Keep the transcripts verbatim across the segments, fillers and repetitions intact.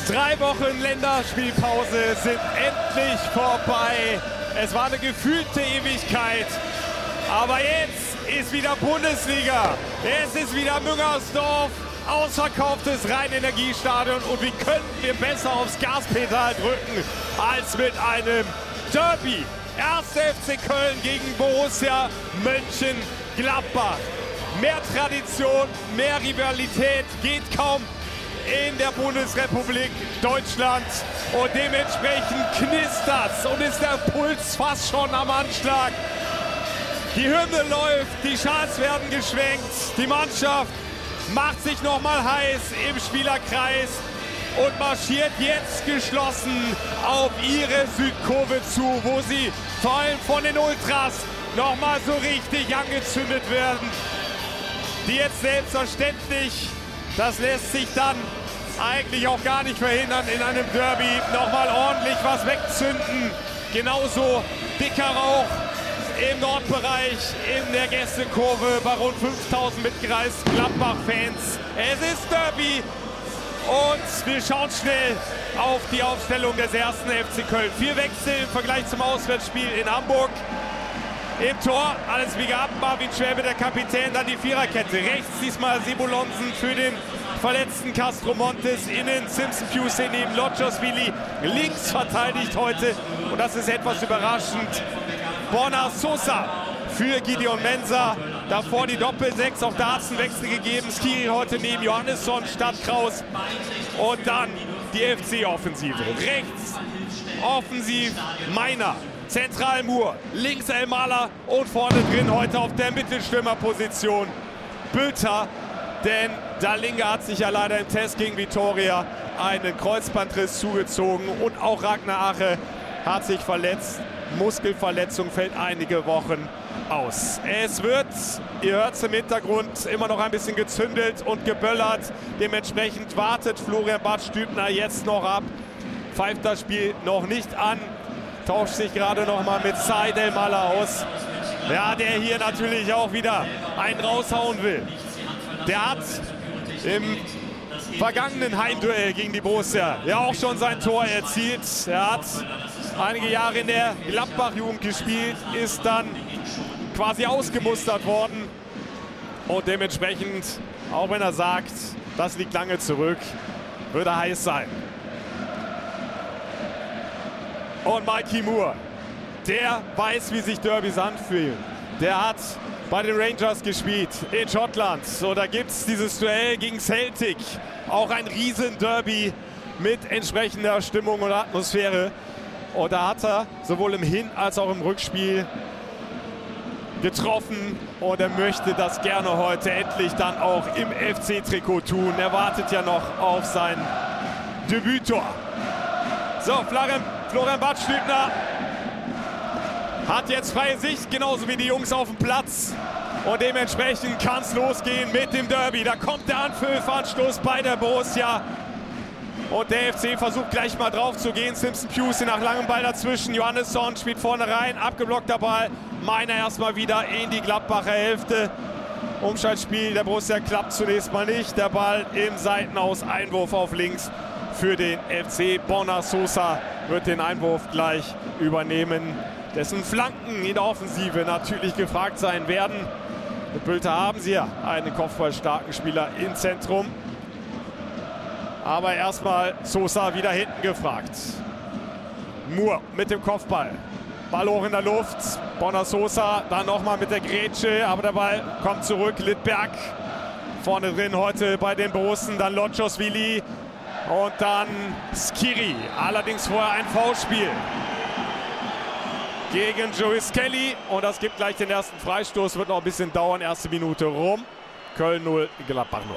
Drei Wochen Länderspielpause sind endlich vorbei. Es war eine gefühlte Ewigkeit. Aber jetzt ist wieder Bundesliga. Es ist wieder Müngersdorf. Ausverkauftes Rhein-Energiestadion. Und wie könnten wir besser aufs Gaspedal drücken als mit einem Derby? erster F C Köln gegen Borussia Mönchengladbach. Mehr Tradition, mehr Rivalität geht kaum in der Bundesrepublik Deutschland. Und dementsprechend knistert's und ist der Puls fast schon am Anschlag. Die Hymne läuft, die Schals werden geschwenkt, die Mannschaft macht sich nochmal heiß im Spielerkreis und marschiert jetzt geschlossen auf ihre Südkurve zu, wo sie vor allem von den Ultras nochmal so richtig angezündet werden. Die jetzt selbstverständlich, das lässt sich dann eigentlich auch gar nicht verhindern, in einem Derby nochmal ordentlich was wegzünden. Genauso dicker Rauch im Nordbereich, in der Gästekurve bei rund fünftausend mitgereisten Gladbach-Fans. Es ist Derby und wir schauen schnell auf die Aufstellung des ersten F C Köln. Vier Wechsel im Vergleich zum Auswärtsspiel in Hamburg. Im Tor alles wie gehabt, Marvin Schwäbe, der Kapitän, dann die Viererkette. Rechts diesmal Sebulonsen für den verletzten Castro Montes, innen Simpson Piusse neben Lodjosvili, links verteidigt heute, und das ist etwas überraschend, Borna Sosa für Gideon Mensah. Davor die Doppel-Sechs, auch da hat es einen Wechsel gegeben. Skiri heute neben Johannesson statt Kraus. Und dann die F C-Offensive. Rechts offensiv Meiner, zentral Moore, links Elmaler und vorne drin heute auf der Mittelstürmerposition Bülter. Denn Dalinga hat sich ja leider im Test gegen Vitoria einen Kreuzbandriss zugezogen. Und auch Ragnar Ache hat sich verletzt. Muskelverletzung, fällt einige Wochen aus. Es wird, ihr hört es im Hintergrund, immer noch ein bisschen gezündelt und geböllert. Dementsprechend wartet Florian Bartstübner jetzt noch ab. Pfeift das Spiel noch nicht an. Tauscht sich gerade noch mal mit Said Elmaler aus. Ja, der hier natürlich auch wieder einen raushauen will. Der hat im vergangenen Heimduell gegen die Borussia ja auch schon sein Tor erzielt. Er hat einige Jahre in der Gladbach-Jugend gespielt, ist dann quasi ausgemustert worden. Und dementsprechend, auch wenn er sagt, das liegt lange zurück, wird er heiß sein. Und Mikey Moore, der weiß, wie sich Derbys anfühlen. Der hat bei den Rangers gespielt in Schottland. So, da gibt es dieses Duell gegen Celtic. Auch ein Riesen-Derby mit entsprechender Stimmung und Atmosphäre. Und da hat er sowohl im Hin- als auch im Rückspiel getroffen. Und er möchte das gerne heute endlich dann auch im F C-Trikot tun. Er wartet ja noch auf sein Debüttor. So, Florian, Florian Bartstübner hat jetzt freie Sicht, genauso wie die Jungs auf dem Platz. Und dementsprechend kann es losgehen mit dem Derby. Da kommt der Anpfiff-Anstoß bei der Borussia. Und der F C versucht gleich mal drauf zu gehen. Simpson Piusse nach langem Ball dazwischen. Johannesson spielt vorne rein. Abgeblockter Ball. Meiner erstmal wieder in die Gladbacher Hälfte. Umschaltspiel der Borussia klappt zunächst mal nicht. Der Ball im Seitenaus. Einwurf auf links für den F C. Borna Sosa wird den Einwurf gleich übernehmen. Dessen Flanken in der Offensive natürlich gefragt sein werden. Mit Bülter haben sie ja einen kopfballstarken Spieler im Zentrum. Aber erstmal Sosa wieder hinten gefragt. Moore mit dem Kopfball. Ball hoch in der Luft. Borna Sosa dann nochmal mit der Grätsche. Aber der Ball kommt zurück. Littberg vorne drin heute bei den Borussen. Dann Lodjosvili und dann Skiri. Allerdings vorher ein Foulspiel gegen Joey Skelly. Und das gibt gleich den ersten Freistoß. Wird noch ein bisschen dauern. Erste Minute rum. Köln null, Gladbach null.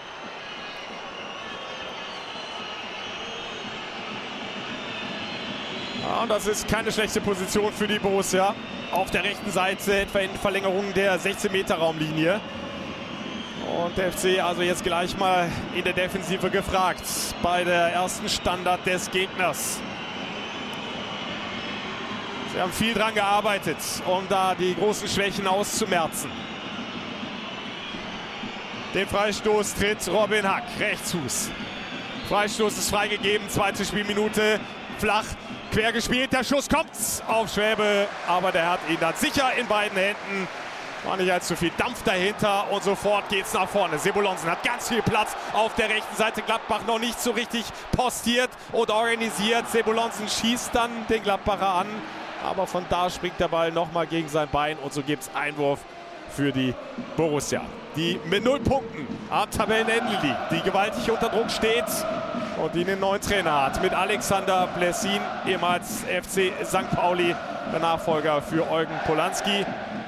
Ja, und das ist keine schlechte Position für die Borussia. Auf der rechten Seite etwa in Verlängerung der sechzehn Meter Raumlinie. Und der F C also jetzt gleich mal in der Defensive gefragt. Bei der ersten Standard des Gegners. Sie haben viel dran gearbeitet, um da die großen Schwächen auszumerzen. Den Freistoß tritt Robin Hack, Rechtsfuß. Freistoß ist freigegeben, zweite Spielminute, flach, quer gespielt, der Schuss kommt auf Schwäbe, aber der hat ihn dann sicher in beiden Händen. War nicht allzu viel Dampf dahinter und sofort geht's nach vorne. Sebolonsen hat ganz viel Platz auf der rechten Seite. Gladbach noch nicht so richtig postiert und organisiert. Sebolonsen schießt dann den Gladbacher an, aber von da springt der Ball nochmal gegen sein Bein und so gibt es Einwurf für die Borussia, die mit null Punkten am Tabellenende liegt, die gewaltig unter Druck steht und die einen neuen Trainer hat mit Alexander Blessin, ehemals F C Sankt Pauli, der Nachfolger für Eugen Polanski.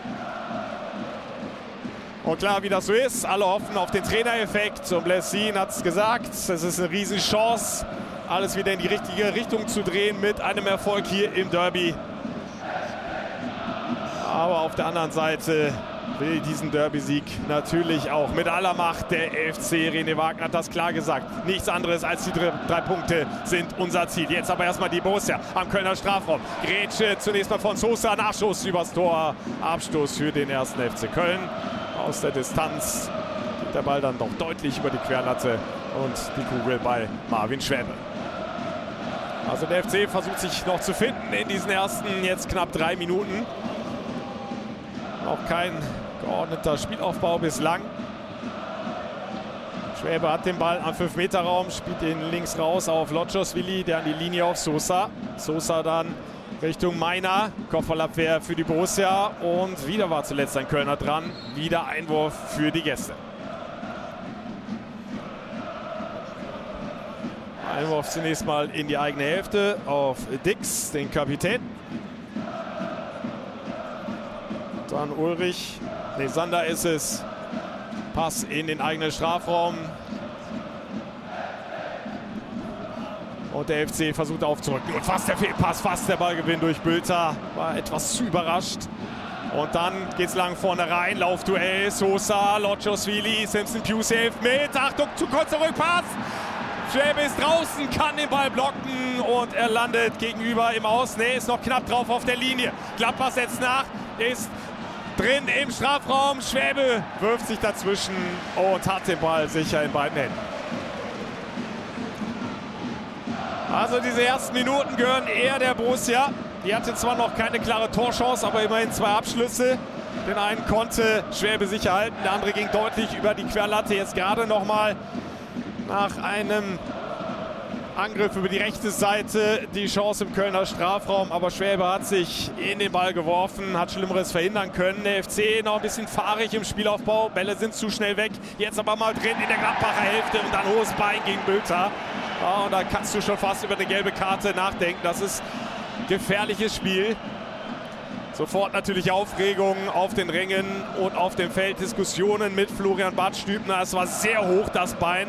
Und klar, wie das so ist, alle hoffen auf den Trainereffekt. Und Blessin hat es gesagt, es ist eine Riesenchance, alles wieder in die richtige Richtung zu drehen mit einem Erfolg hier im Derby. Aber auf der anderen Seite will diesen Derby-Sieg natürlich auch mit aller Macht der F C. René Wagner hat das klar gesagt. Nichts anderes als die drei, drei Punkte sind unser Ziel. Jetzt aber erstmal die Borussia am Kölner Strafraum. Grätsche zunächst mal von Sosa, Nachschuss übers Tor. Abstoß für den ersten F C Köln. Aus der Distanz geht der Ball dann doch deutlich über die Querlatte und die Kugel bei Marvin Schwäbe. Also der F C versucht sich noch zu finden in diesen ersten jetzt knapp drei Minuten. Auch kein geordneter Spielaufbau bislang. Schwäbe hat den Ball am fünf Meter Raum, spielt ihn links raus auf Lotschosvili, der an die Linie auf Sosa. Sosa dann Richtung Meiner, Kopfballabwehr für die Borussia und wieder war zuletzt ein Kölner dran. Wieder Einwurf für die Gäste. Einwurf zunächst mal in die eigene Hälfte auf Dix, den Kapitän. Dann Ulrich, nee, Sander ist es. Pass in den eigenen Strafraum. Und der F C versucht aufzurücken. Und fast der Fehlpass, fast der Ballgewinn durch Bülter. War etwas zu überrascht. Und dann geht's lang vorne rein. Laufduell, Sosa, Lotschosvili, Simpson Pius hilft mit. Achtung, zu kurzer Rückpass. Schwäbe ist draußen, kann den Ball blocken. Und er landet gegenüber im Aus. Nee, ist noch knapp drauf auf der Linie. Gladbach setzt nach, ist drin im Strafraum. Schwäbe wirft sich dazwischen und hat den Ball sicher in beiden Händen. Also diese ersten Minuten gehören eher der Borussia. Die hatte zwar noch keine klare Torchance, aber immerhin zwei Abschlüsse. Den einen konnte Schwäbe sicher halten, der andere ging deutlich über die Querlatte. Jetzt gerade noch mal nach einem Angriff über die rechte Seite die Chance im Kölner Strafraum. Aber Schwäbe hat sich in den Ball geworfen, hat Schlimmeres verhindern können. Der F C noch ein bisschen fahrig im Spielaufbau. Bälle sind zu schnell weg. Jetzt aber mal drin in der Gladbacher Hälfte und dann hohes Bein gegen Bülter. Ja, und da kannst du schon fast über eine gelbe Karte nachdenken. Das ist ein gefährliches Spiel. Sofort natürlich Aufregung auf den Rängen und auf dem Feld. Diskussionen mit Florian Badstübner. Es war sehr hoch, das Bein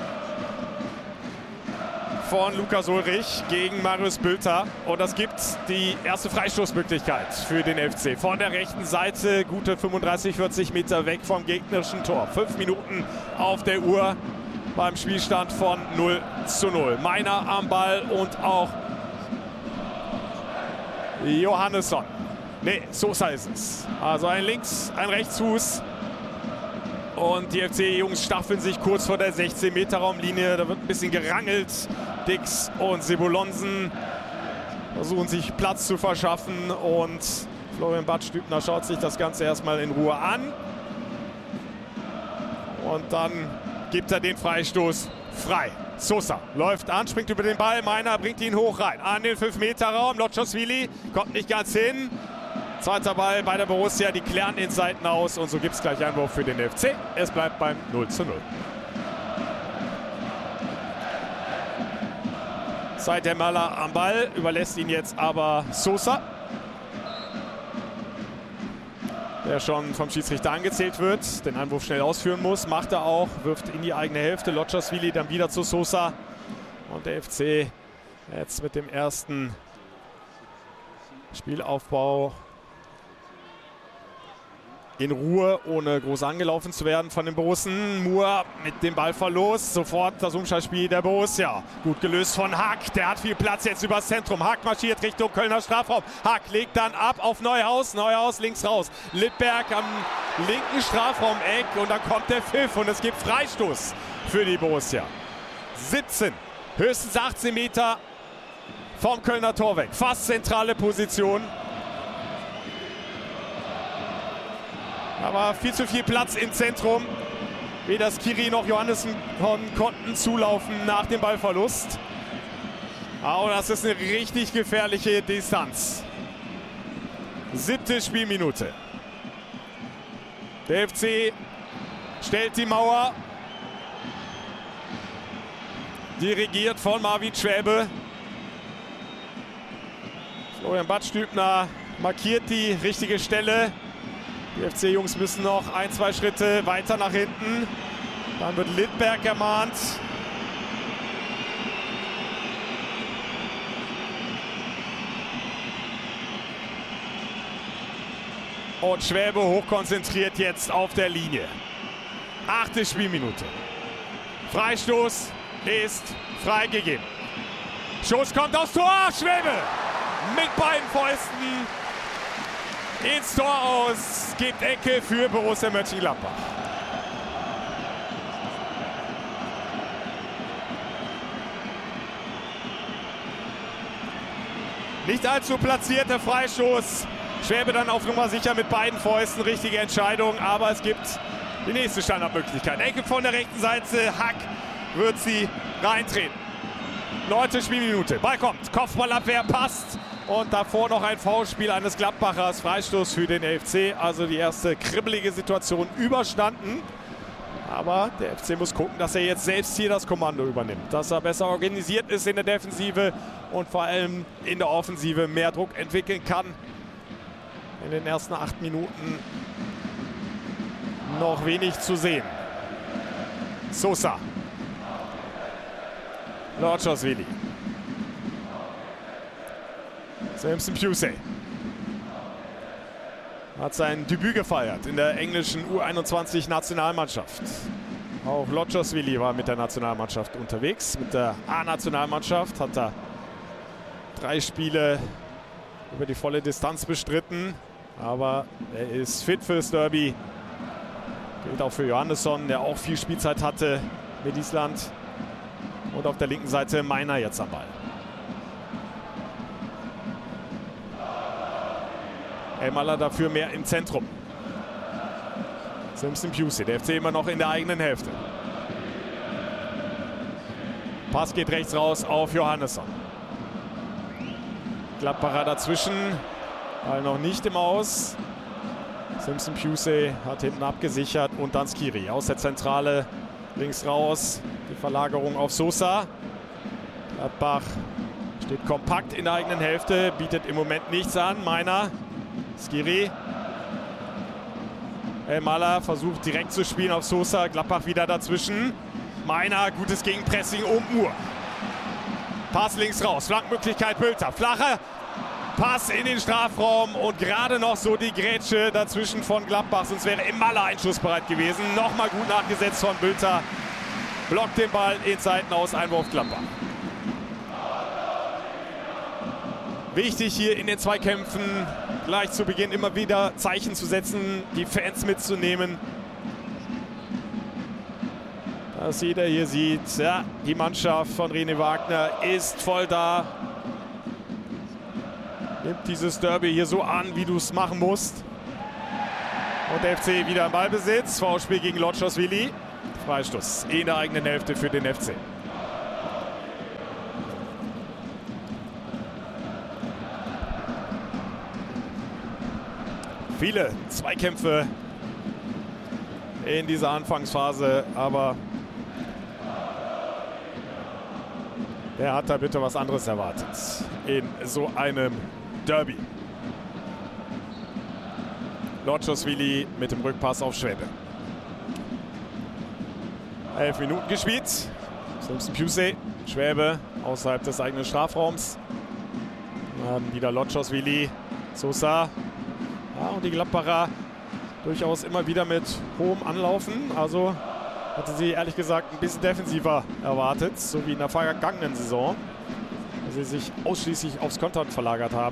von Lukas Ulrich gegen Marius Bülter. Und das gibt die erste Freistoßmöglichkeit für den F C. Von der rechten Seite, gute fünfunddreißig, vierzig Meter weg vom gegnerischen Tor. Fünf Minuten auf der Uhr beim Spielstand von null zu null. Meiner am Ball und auch Johannesson. Ne, Sosa ist es. Also ein Links-, ein Rechtsfuß. Und die F C-Jungs staffeln sich kurz vor der sechzehn Meter Raumlinie. Da wird ein bisschen gerangelt. Dix und Sebolonsen versuchen sich Platz zu verschaffen. Und Florian Badstübner schaut sich das Ganze erstmal in Ruhe an. Und dann gibt er den Freistoß frei. Sosa läuft an, springt über den Ball. Meiner bringt ihn hoch rein. An den fünf Meter Raum. Lotschosvili kommt nicht ganz hin. Zweiter Ball bei der Borussia. Die klären den Seiten aus. Und so gibt es gleich Einwurf für den F C. Es bleibt beim null zu null. Seither Möller am Ball. Überlässt ihn jetzt aber Sosa, der schon vom Schiedsrichter angezählt wird, den Einwurf schnell ausführen muss. Macht er auch, wirft in die eigene Hälfte. Lotschosvili dann wieder zu Sosa. Und der F C jetzt mit dem ersten Spielaufbau in Ruhe, ohne groß angelaufen zu werden von den Borussen. Moore mit dem Ballverlust. Sofort das Umschaltspiel der Borussia. Gut gelöst von Hack. Der hat viel Platz jetzt übers Zentrum. Hack marschiert Richtung Kölner Strafraum. Hack legt dann ab auf Neuhaus. Neuhaus links raus. Lippberg am linken Strafraumeck. Und dann kommt der Pfiff und es gibt Freistoß für die Borussia. siebzehn, höchstens achtzehn Meter vom Kölner Tor weg. Fast zentrale Position. Aber viel zu viel Platz im Zentrum. Weder Skiri noch Johannesson konnten zulaufen nach dem Ballverlust. Aber das ist eine richtig gefährliche Distanz. Siebte Spielminute. Der F C stellt die Mauer. Dirigiert von Marvin Schwäbe. Florian Badstübner markiert die richtige Stelle. Die F C-Jungs müssen noch ein, zwei Schritte weiter nach hinten. Dann wird Lindberg ermahnt. Und Schwäbe hochkonzentriert jetzt auf der Linie. Achte Spielminute. Freistoß ist freigegeben. Schuss kommt aufs Tor. Schwäbe mit beiden Fäusten ins Tor aus. Gibt Ecke für Borussia Mönchengladbach. Nicht allzu platzierter Freistoß. Schwäbe dann auf Nummer sicher mit beiden Fäusten. Richtige Entscheidung, aber es gibt die nächste Standardmöglichkeit. Ecke von der rechten Seite. Hack wird sie reintreten. Neunte Spielminute. Ball kommt. Kopfballabwehr passt. Und davor noch ein Foulspiel eines Gladbachers. Freistoß für den F C. Also die erste kribbelige Situation überstanden. Aber der F C muss gucken, dass er jetzt selbst hier das Kommando übernimmt. Dass er besser organisiert ist in der Defensive und vor allem in der Offensive mehr Druck entwickeln kann. In den ersten acht Minuten noch wenig zu sehen. Sosa. Lorczowili. Samson Pusey hat sein Debüt gefeiert in der englischen U einundzwanzig-Nationalmannschaft. Auch Lorczowili war mit der Nationalmannschaft unterwegs. Mit der A-Nationalmannschaft hat er drei Spiele über die volle Distanz bestritten. Aber er ist fit fürs Derby. Gilt auch für Johannesson, der auch viel Spielzeit hatte mit Island. Und auf der linken Seite Meiner jetzt am Ball. Elmaler dafür mehr im Zentrum. Samson Pusey, der F C immer noch in der eigenen Hälfte. Pass geht rechts raus auf Johannesson. Gladbacher dazwischen. Ball noch nicht im Aus. Samson Pusey hat hinten abgesichert und dann Skiri aus der Zentrale links raus. Die Verlagerung auf Sosa. Gladbach steht kompakt in der eigenen Hälfte, bietet im Moment nichts an. Meiner, Skiri. Elmaler versucht direkt zu spielen auf Sosa. Gladbach wieder dazwischen. Meiner, gutes Gegenpressing um Uhr. Pass links raus, Flankenmöglichkeit Bülter. Flacher Pass in den Strafraum und gerade noch so die Grätsche dazwischen von Gladbach. Sonst wäre Elmaler einschussbereit gewesen. Nochmal gut nachgesetzt von Bülter. Blockt den Ball in Seiten aus, Einwurf Gladbach. Wichtig hier in den Zweikämpfen gleich zu Beginn immer wieder Zeichen zu setzen, die Fans mitzunehmen. Dass jeder hier sieht, ja, die Mannschaft von René Wagner ist voll da. Nimmt dieses Derby hier so an, wie du es machen musst. Und der F C wieder im Ballbesitz. Foulspiel gegen Lorczowili. Freistoß in der eigenen Hälfte für den F C. Viele Zweikämpfe in dieser Anfangsphase, aber wer hat da bitte was anderes erwartet in so einem Derby? Lorczowili mit dem Rückpass auf Schwäbe. Elf Minuten gespielt. Samson Pusey, Schwäbe außerhalb des eigenen Strafraums. Dann wieder Lorczowili, Sosa. Ja, und die Gladbacher durchaus immer wieder mit hohem Anlaufen. Also hatte sie ehrlich gesagt ein bisschen defensiver erwartet, so wie in der vergangenen Saison, wo sie sich ausschließlich aufs Kontern verlagert haben.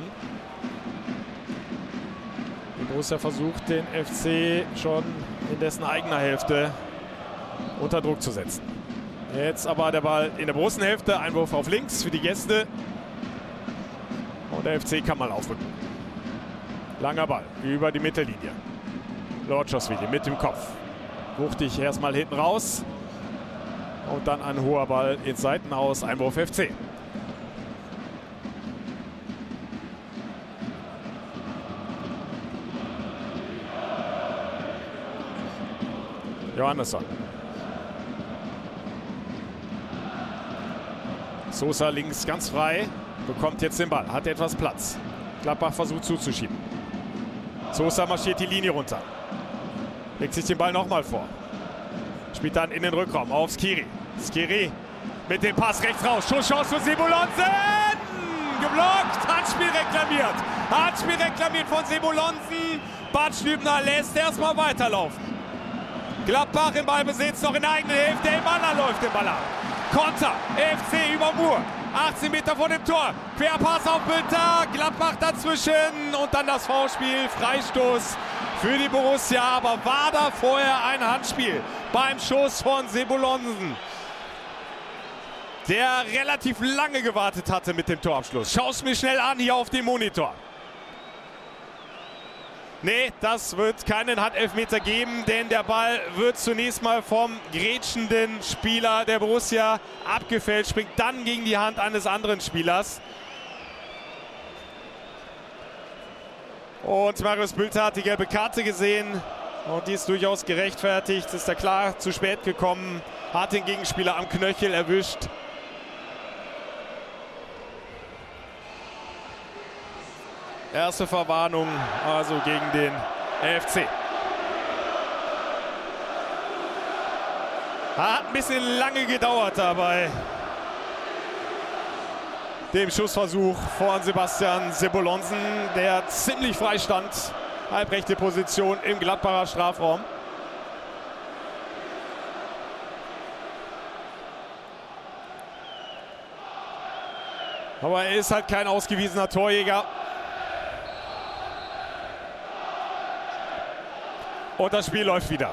Die Borussia versucht, den F C schon in dessen eigener Hälfte unter Druck zu setzen. Jetzt aber der Ball in der Borussen-Hälfte. Einwurf auf links für die Gäste. Und der F C kann mal aufrücken. Langer Ball über die Mittellinie. Lorczowski mit dem Kopf. Wuchtig erstmal hinten raus. Und dann ein hoher Ball ins Seitenaus. Einwurf F C. Johannesson. Sosa links ganz frei. Bekommt jetzt den Ball. Hat etwas Platz. Gladbach versucht zuzuschieben. Sosa marschiert die Linie runter. Legt sich den Ball nochmal vor. Spielt dann in den Rückraum auf Skiri. Skiri mit dem Pass rechts raus. Schusschance für Sebolonsen. Geblockt. Handspiel reklamiert. Handspiel reklamiert von Sebolonsen. Bad Stübner lässt erstmal weiterlaufen. Gladbach im Ballbesitz, noch in der eigenen Hälfte. Emala läuft den Ball ab. Konter. F C über Mur. achtzehn Meter vor dem Tor. Querpass auf Bülter. Gladbach dazwischen. Und dann das Foulspiel. Freistoß für die Borussia. Aber war da vorher ein Handspiel beim Schuss von Sebolonsen, der relativ lange gewartet hatte mit dem Torabschluss. Schau es mir schnell an hier auf dem Monitor. Nee, das wird keinen Handelfmeter geben, denn der Ball wird zunächst mal vom grätschenden Spieler der Borussia abgefälscht, springt dann gegen die Hand eines anderen Spielers. Und Marius Bülter hat die gelbe Karte gesehen und die ist durchaus gerechtfertigt. Ist da klar zu spät gekommen, hat den Gegenspieler am Knöchel erwischt. Erste Verwarnung also gegen den F C. Hat ein bisschen lange gedauert dabei. Dem Schussversuch von Sebastian Sebolonsen, der ziemlich frei stand. Halbrechte Position im Gladbacher Strafraum. Aber er ist halt kein ausgewiesener Torjäger. Und das Spiel läuft wieder.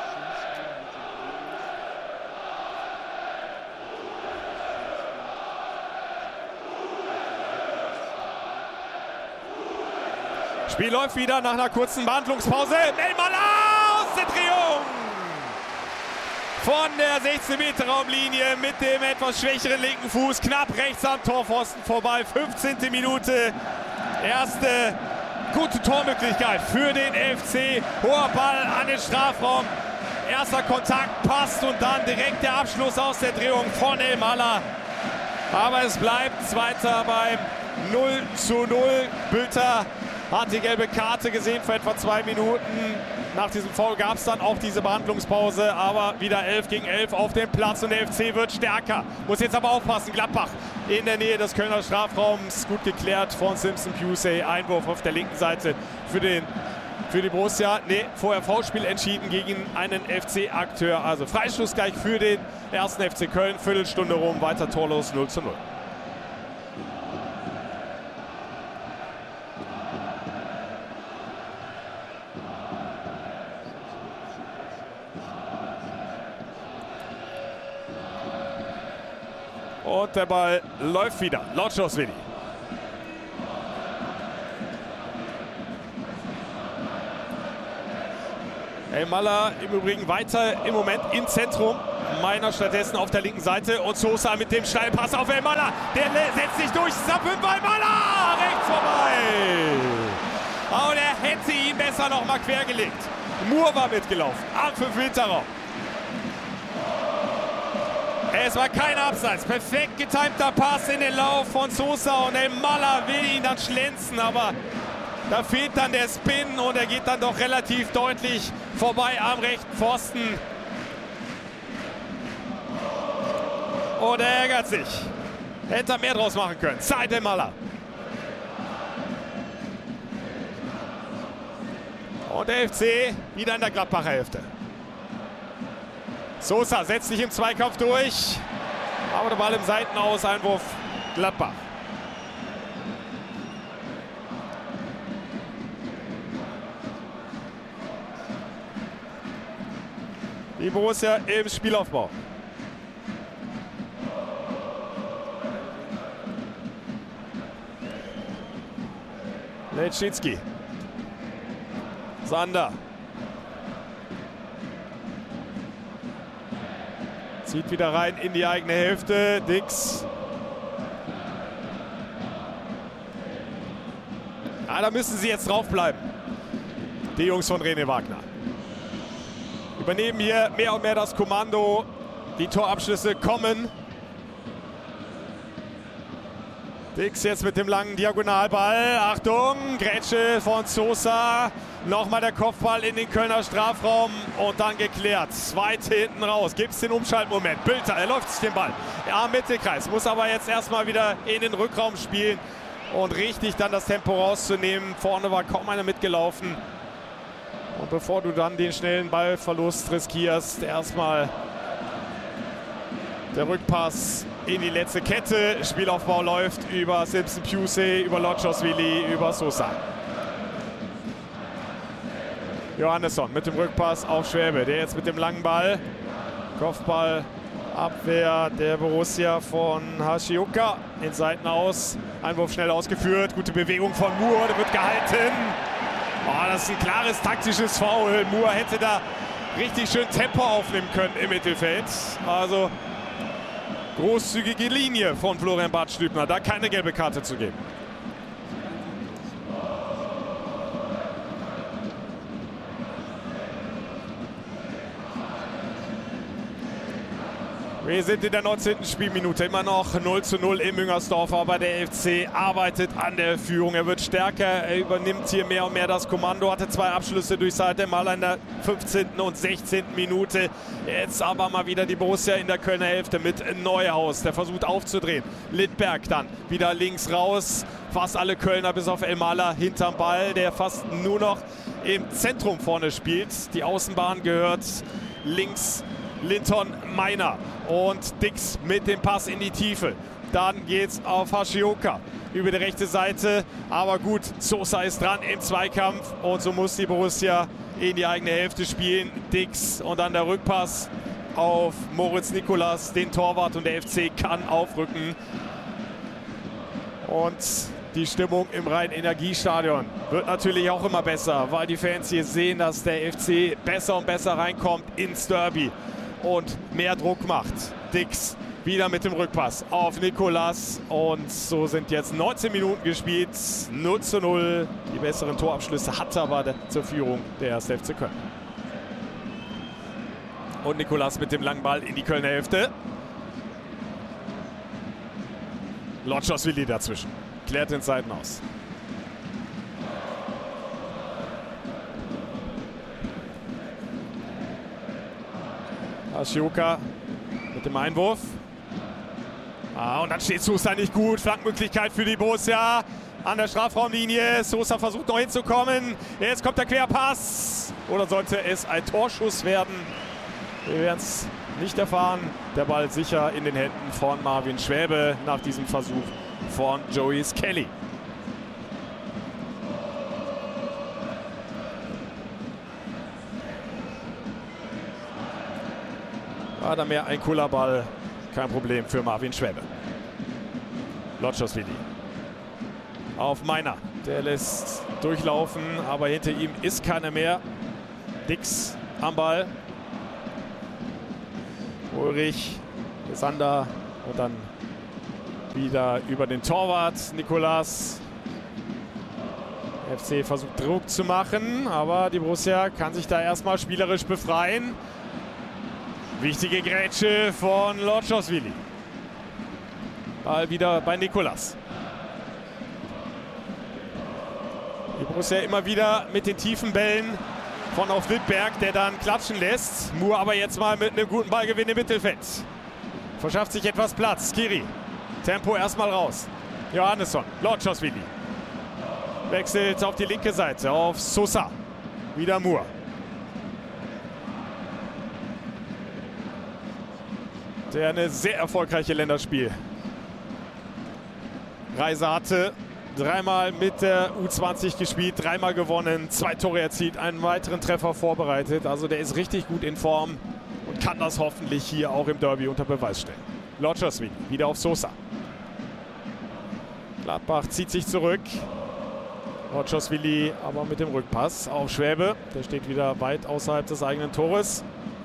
Spiel läuft wieder nach einer kurzen Behandlungspause. Elmalah aus der Drehung. Von der sechzehn Meter Raumlinie mit dem etwas schwächeren linken Fuß. Knapp rechts am Torpfosten vorbei. fünfzehnte Minute. Erste gute Tormöglichkeit für den F C. Hoher Ball an den Strafraum. Erster Kontakt passt und dann direkt der Abschluss aus der Drehung von Elmalah. Aber es bleibt Zweiter beim null zu null. Bülter hat die gelbe Karte gesehen vor etwa zwei Minuten. Nach diesem Foul gab es dann auch diese Behandlungspause. Aber wieder elf gegen elf auf dem Platz und der F C wird stärker. Muss jetzt aber aufpassen. Gladbach in der Nähe des Kölner Strafraums. Gut geklärt von Simpson Pusey. Einwurf auf der linken Seite für, den, für die Borussia. Nee, vorher Foulspiel entschieden gegen einen F C-Akteur. Also Freistoß gleich für den ersten F C Köln. Viertelstunde rum, weiter torlos null zu null. Und der Ball läuft wieder. Lorczowski. Elmalah im Übrigen weiter im Moment im Zentrum. Meiner stattdessen auf der linken Seite. Und Sosa mit dem Steilpass auf Elmalah. Der setzt sich durch. Fünfer Elmalah rechts vorbei. Und er hätte ihn besser noch mal quergelegt. Mur war mitgelaufen. Am fünf Meter Raum. Es war kein Abseits. Perfekt getimter Pass in den Lauf von Sosa und Elmalah will ihn dann schlänzen, aber da fehlt dann der Spin und er geht dann doch relativ deutlich vorbei am rechten Pfosten. Und er ärgert sich. Hätte er mehr draus machen können. Zeit Elmalah. Und der F C wieder in der Gladbacher Hälfte. Sosa setzt sich im Zweikampf durch, aber der Ball im Seitenaus, Einwurf Gladbach. Die Borussia im Spielaufbau. Lecznicki. Sander. Zieht wieder rein in die eigene Hälfte. Dix. Ah, da müssen sie jetzt draufbleiben. Die Jungs von René Wagner. Übernehmen hier mehr und mehr das Kommando. Die Torabschlüsse kommen. Dix jetzt mit dem langen Diagonalball. Achtung, Grätsche von Sosa. Nochmal der Kopfball in den Kölner Strafraum und dann geklärt. Weit hinten raus. Gibt es den Umschaltmoment. Bülter, er läuft sich den Ball. Ja, Mittelkreis. Muss aber jetzt erstmal wieder in den Rückraum spielen und richtig dann das Tempo rauszunehmen. Vorne war kaum einer mitgelaufen. Und bevor du dann den schnellen Ballverlust riskierst, erstmal der Rückpass in die letzte Kette. Spielaufbau läuft über Simpson Pusey, über Lotschosvili, über Sosa. Johannesson mit dem Rückpass auf Schwäbe, der jetzt mit dem langen Ball. Kopfball, Abwehr der Borussia von Hashioka in Seiten aus. Einwurf schnell ausgeführt, gute Bewegung von Moore, der wird gehalten. Oh, das ist ein klares taktisches Foul. Moore hätte da richtig schön Tempo aufnehmen können im Mittelfeld. Also großzügige Linie von Florian Bartstübner, da keine gelbe Karte zu geben. Wir sind in der neunzehnten Spielminute, immer noch null zu null in Müngersdorf, aber der F C arbeitet an der Führung. Er wird stärker, er übernimmt hier mehr und mehr das Kommando, hatte zwei Abschlüsse durch Seite mal in der fünfzehnten und sechzehnten Minute. Jetzt aber mal wieder die Borussia in der Kölner Hälfte mit Neuhaus, der versucht aufzudrehen. Littberg dann wieder links raus, fast alle Kölner bis auf Elmaler hinterm Ball, der fast nur noch im Zentrum vorne spielt. Die Außenbahn gehört links Linton Meiner und Dix mit dem Pass in die Tiefe. Dann geht's auf Hashioka über die rechte Seite. Aber gut, Sosa ist dran im Zweikampf und so muss die Borussia in die eigene Hälfte spielen. Dix und dann der Rückpass auf Moritz Nicolas, den Torwart, und der F C kann aufrücken. Und die Stimmung im Rhein-Energiestadion wird natürlich auch immer besser, weil die Fans hier sehen, dass der F C besser und besser reinkommt ins Derby und mehr Druck macht. Dix wieder mit dem Rückpass auf Nicolas und so sind jetzt neunzehn Minuten gespielt. null zu null. Die besseren Torabschlüsse hatte aber zur Führung der erste F C Köln. Und Nicolas mit dem langen Ball in die Kölner Hälfte. Lotschosvili dazwischen. Klärt den Seiten aus. Hashioka mit dem Einwurf. Ah, und dann steht Sosa nicht gut. Flankenmöglichkeit für die Borussia an der Strafraumlinie. Sosa versucht noch hinzukommen. Jetzt kommt der Querpass. Oder sollte es ein Torschuss werden? Wir werden es nicht erfahren. Der Ball sicher in den Händen von Marvin Schwäbe nach diesem Versuch von Joey Skelly. War da mehr ein cooler Ball, kein Problem für Marvin Schwäbe. Lotschosvili auf Meiner, der lässt durchlaufen, aber hinter ihm ist keiner mehr. Dix am Ball. Ulrich, Sander und dann wieder über den Torwart Nicolas. F C versucht Druck zu machen, aber die Borussia kann sich da erstmal spielerisch befreien. Wichtige Grätsche von Lotschosvili. Ball wieder bei Nicolas. Die Borussia immer wieder mit den tiefen Bällen von auf Littberg, der dann klatschen lässt. Moore aber jetzt mal mit einem guten Ballgewinn im Mittelfeld. Verschafft sich etwas Platz. Skiri. Tempo erstmal raus. Johannesson. Lotschosvili. Wechselt auf die linke Seite auf Sosa. Wieder Moore. Der eine sehr erfolgreiche Länderspielreise hatte. Dreimal mit der U zwanzig gespielt, dreimal gewonnen, zwei Tore erzielt, einen weiteren Treffer vorbereitet. Also der ist richtig gut in Form und kann das hoffentlich hier auch im Derby unter Beweis stellen. Lotschosvili wieder auf Sosa. Gladbach zieht sich zurück. Lotschowili aber mit dem Rückpass auf Schwäbe. Der steht wieder weit außerhalb des eigenen Tores.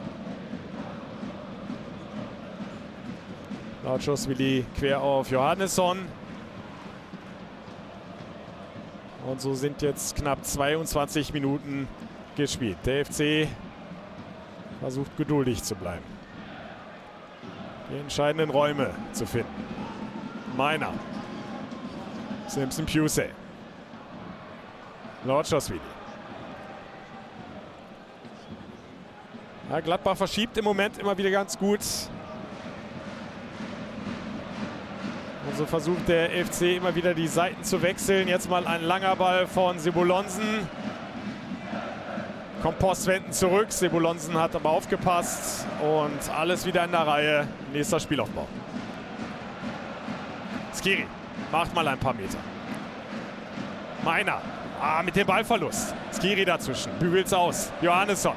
Lotschowili quer auf Johannesson. Und so sind jetzt knapp zweiundzwanzig Minuten gespielt. Der F C versucht geduldig zu bleiben. Die entscheidenden Räume zu finden. Meiner. Simpson Pusey. Lotschowili. Ja, Gladbach verschiebt im Moment immer wieder ganz gut. Und so versucht der F C immer wieder die Seiten zu wechseln. Jetzt mal ein langer Ball von Sebulonsen. Kompost wenden zurück. Sebulonsen hat aber aufgepasst. Und alles wieder in der Reihe. Nächster Spielaufbau. Skiri macht mal ein paar Meter. Meiner. Ah, mit dem Ballverlust. Skiri dazwischen. Bügelt's aus. Johannesson.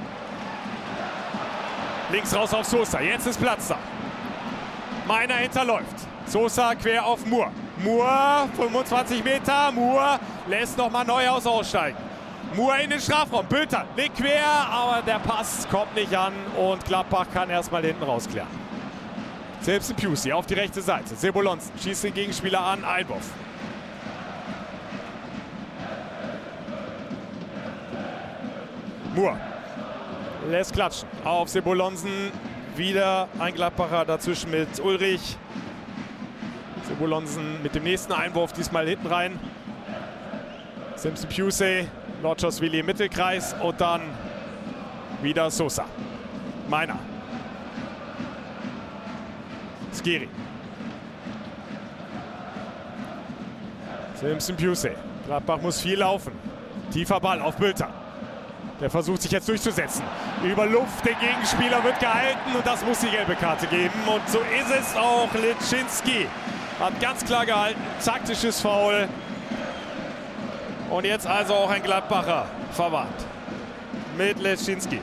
Links raus auf Sosa. Jetzt ist Platz da. Meiner hinterläuft. Sosa quer auf Moore. Moore, fünfundzwanzig Meter. Moore lässt nochmal Neuhaus aussteigen. Moore in den Strafraum. Bülter legt quer, aber der Pass kommt nicht an. Und Gladbach kann erstmal hinten rausklären. Simpson Pusey auf die rechte Seite. Sebulonsen schießt den Gegenspieler an. Einwurf. Moore lässt klatschen auf Sebulonsen. Wieder ein Gladbacher dazwischen mit Ulrich. Sebulonsen mit dem nächsten Einwurf, diesmal hinten rein. Simpson Pusey, Lotschowili im Mittelkreis und dann wieder Sosa. Meiner. Skiri. Simpson Pusey. Gladbach muss viel laufen. Tiefer Ball auf Bülter. Der versucht sich jetzt durchzusetzen. Über Luft, der Gegenspieler wird gehalten und das muss die gelbe Karte geben. Und so ist es auch. Letschinski hat ganz klar gehalten. Taktisches Foul. Und jetzt also auch ein Gladbacher verwarnt. Mit Letschinski.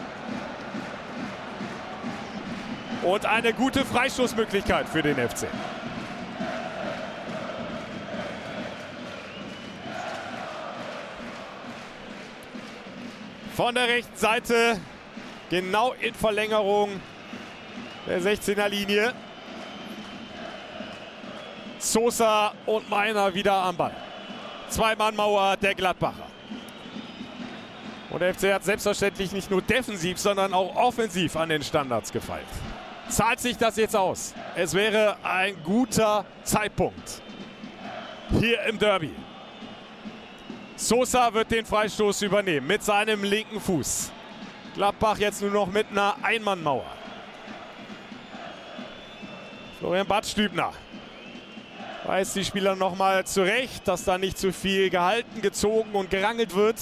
Und eine gute Freistoßmöglichkeit für den F C. Von der rechten Seite, genau in Verlängerung der sechzehner Linie. Sosa und Meiner wieder am Ball. Zwei-Mann-Mauer der Gladbacher. Und der F C hat selbstverständlich nicht nur defensiv, sondern auch offensiv an den Standards gefeilt. Zahlt sich das jetzt aus? Es wäre ein guter Zeitpunkt hier im Derby. Sosa wird den Freistoß übernehmen mit seinem linken Fuß. Gladbach jetzt nur noch mit einer Einmannmauer. Florian Badstübner weist die Spieler noch mal zurecht, dass da nicht zu viel gehalten, gezogen und gerangelt wird.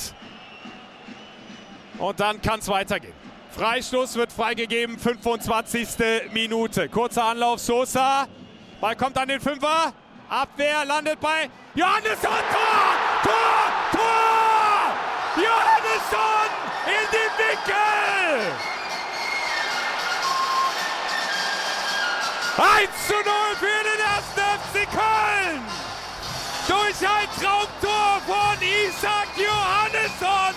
Und dann kann es weitergehen. Freistoß wird freigegeben, fünfundzwanzigste Minute. Kurzer Anlauf, Sosa. Ball kommt an den Fünfer. Abwehr landet bei Johannesson. Tor! Tor! Tor! Johannesson in den Winkel! eins zu null für den ersten F C Köln! Durch ein Traumtor von Isaac Johannesson!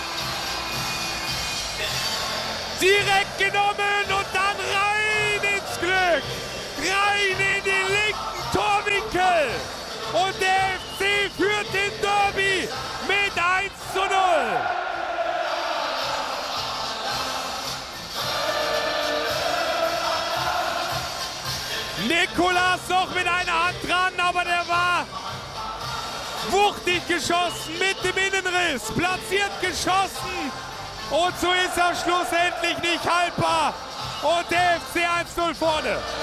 Direkt genommen und dann rein ins Glück! Rein in den linken Torwinkel! Und der F C führt den Derby mit eins zu null! Nikolas noch mit einer Hand dran, aber der war wuchtig geschossen mit dem Innenriss, platziert geschossen und so ist er schlussendlich nicht haltbar und der F C eins zu null vorne.